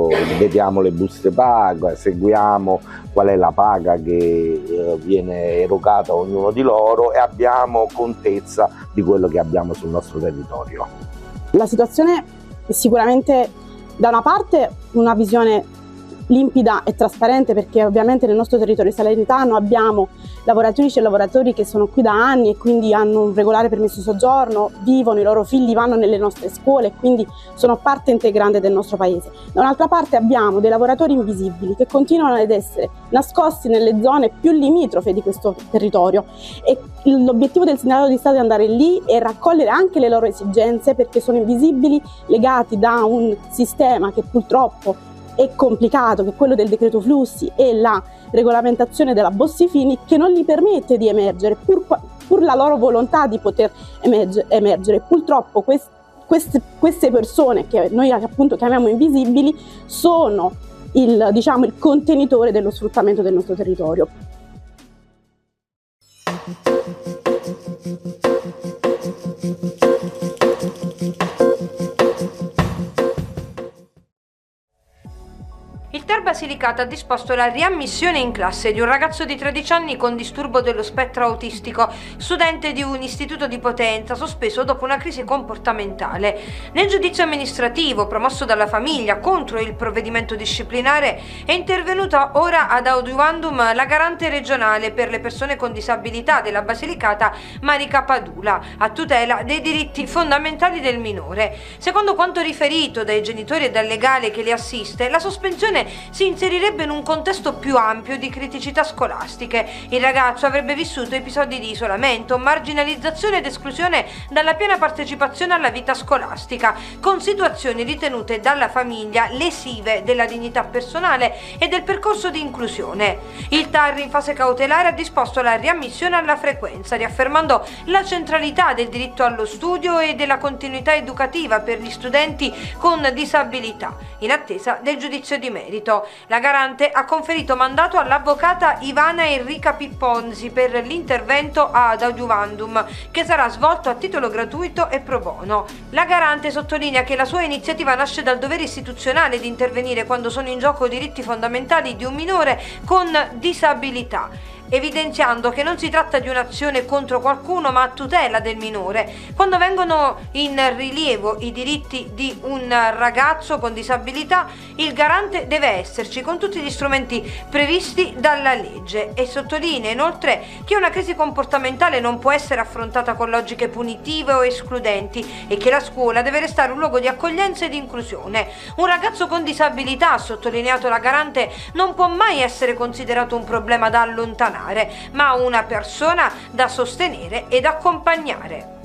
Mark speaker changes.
Speaker 1: vediamo le buste paga, seguiamo qual è la paga che viene erogata a ognuno di loro e abbiamo contezza di quello che abbiamo sul nostro territorio.
Speaker 2: La situazione è sicuramente da una parte una visione limpida e trasparente, perché ovviamente nel nostro territorio salernitano abbiamo lavoratrici e lavoratori che sono qui da anni e quindi hanno un regolare permesso di soggiorno, vivono, i loro figli vanno nelle nostre scuole e quindi sono parte integrante del nostro paese. Da un'altra parte abbiamo dei lavoratori invisibili che continuano ad essere nascosti nelle zone più limitrofe di questo territorio e l'obiettivo del sindacato di Stato è andare lì e raccogliere anche le loro esigenze, perché sono invisibili, legati da un sistema che purtroppo è complicato, che è quello del decreto flussi e la regolamentazione della Bossi-Fini, che non gli permette di emergere pur la loro volontà di poter emergere. Purtroppo queste persone che noi appunto chiamiamo invisibili sono il contenitore dello sfruttamento del nostro territorio.
Speaker 3: Il TAR Basilicata ha disposto la riammissione in classe di un ragazzo di 13 anni con disturbo dello spettro autistico, studente di un istituto di Potenza, sospeso dopo una crisi comportamentale. Nel giudizio amministrativo promosso dalla famiglia contro il provvedimento disciplinare è intervenuta ora ad audiuvandum la garante regionale per le persone con disabilità della Basilicata, Marica Padula, a tutela dei diritti fondamentali del minore. Secondo quanto riferito dai genitori e dal legale che li assiste, la sospensione si inserirebbe in un contesto più ampio di criticità scolastiche. Il ragazzo avrebbe vissuto episodi di isolamento, marginalizzazione ed esclusione dalla piena partecipazione alla vita scolastica, con situazioni ritenute dalla famiglia lesive della dignità personale e del percorso di inclusione. Il TAR in fase cautelare ha disposto la riammissione alla frequenza, riaffermando la centralità del diritto allo studio e della continuità educativa per gli studenti con disabilità, in attesa del giudizio di merito. La garante ha conferito mandato all'avvocata Ivana Enrica Pipponzi per l'intervento ad audiuvandum, che sarà svolto a titolo gratuito e pro bono. La garante sottolinea che la sua iniziativa nasce dal dovere istituzionale di intervenire quando sono in gioco diritti fondamentali di un minore con disabilità, evidenziando che non si tratta di un'azione contro qualcuno ma a tutela del minore. Quando vengono in rilievo i diritti di un ragazzo con disabilità, il garante deve esserci con tutti gli strumenti previsti dalla legge, e sottolinea inoltre che una crisi comportamentale non può essere affrontata con logiche punitive o escludenti e che la scuola deve restare un luogo di accoglienza e di inclusione. Un ragazzo con disabilità, ha sottolineato la garante, non può mai essere considerato un problema da allontanare, ma una persona da sostenere ed accompagnare.